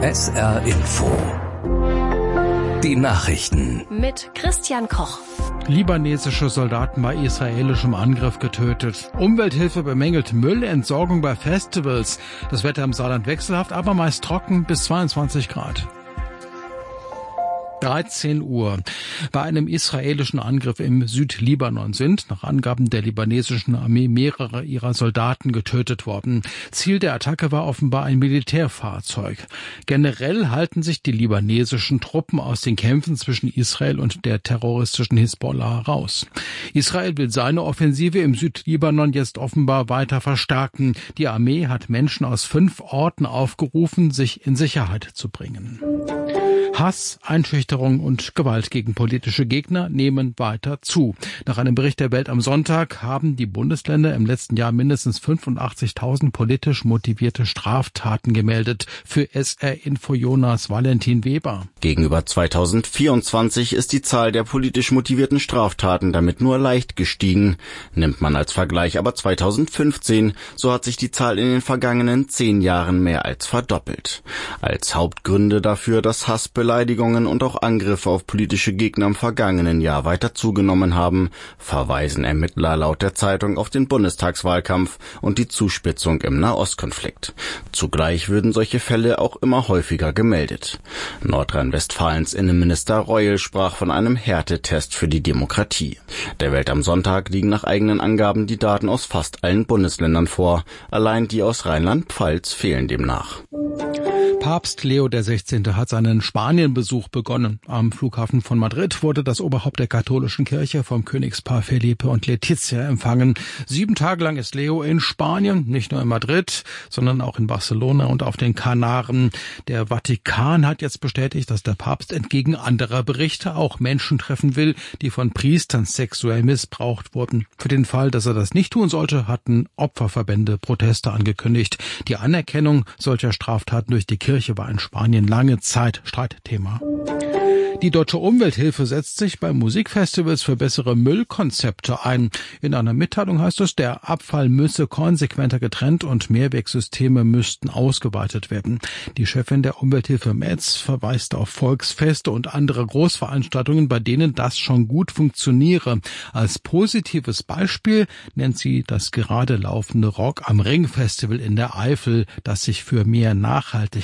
SR Info. Die Nachrichten. Mit Christian Koch. Libanesische Soldaten bei israelischem Angriff getötet. Umwelthilfe bemängelt Müllentsorgung bei Festivals. Das Wetter im Saarland wechselhaft, aber meist trocken bis 22 Grad. 13 Uhr. Bei einem israelischen Angriff im Südlibanon sind, nach Angaben der libanesischen Armee, mehrere ihrer Soldaten getötet worden. Ziel der Attacke war offenbar ein Militärfahrzeug. Generell halten sich die libanesischen Truppen aus den Kämpfen zwischen Israel und der terroristischen Hisbollah raus. Israel will seine Offensive im Südlibanon jetzt offenbar weiter verstärken. Die Armee hat Menschen aus 5 Orten aufgerufen, sich in Sicherheit zu bringen. Hass, Einschüchterung und Gewalt gegen politische Gegner nehmen weiter zu. Nach einem Bericht der Welt am Sonntag haben die Bundesländer im letzten Jahr mindestens 85.000 politisch motivierte Straftaten gemeldet. Für SR Info Jonas Valentin Weber. Gegenüber 2024 ist die Zahl der politisch motivierten Straftaten damit nur leicht gestiegen. Nimmt man als Vergleich aber 2015, so hat sich die Zahl in den vergangenen 10 Jahren mehr als verdoppelt. Als Hauptgründe dafür, dass Hassbeleidigungen und auch Angriffe auf politische Gegner im vergangenen Jahr weiter zugenommen haben, verweisen Ermittler laut der Zeitung auf den Bundestagswahlkampf und die Zuspitzung im Nahostkonflikt. Zugleich würden solche Fälle auch immer häufiger gemeldet. Nordrhein-Westfalens Innenminister Reul sprach von einem Härtetest für die Demokratie. Der Welt am Sonntag liegen nach eigenen Angaben die Daten aus fast allen Bundesländern vor. Allein die aus Rheinland-Pfalz fehlen demnach. Papst Leo XVI. Hat seinen Spanienbesuch begonnen. Am Flughafen von Madrid wurde das Oberhaupt der katholischen Kirche vom Königspaar Felipe und Letizia empfangen. 7 Tage lang ist Leo in Spanien, nicht nur in Madrid, sondern auch in Barcelona und auf den Kanaren. Der Vatikan hat jetzt bestätigt, dass der Papst entgegen anderer Berichte auch Menschen treffen will, die von Priestern sexuell missbraucht wurden. Für den Fall, dass er das nicht tun sollte, hatten Opferverbände Proteste angekündigt. Die Anerkennung solcher Straftaten durch die Kirche war in Spanien lange Zeit Streitthema. Die Deutsche Umwelthilfe setzt sich bei Musikfestivals für bessere Müllkonzepte ein. In einer Mitteilung heißt es, der Abfall müsse konsequenter getrennt und Mehrwegsysteme müssten ausgeweitet werden. Die Chefin der Umwelthilfe Metz verweist auf Volksfeste und andere Großveranstaltungen, bei denen das schon gut funktioniere. Als positives Beispiel nennt sie das gerade laufende Rock am Ring Festival in der Eifel, das sich für mehr Nachhaltigkeit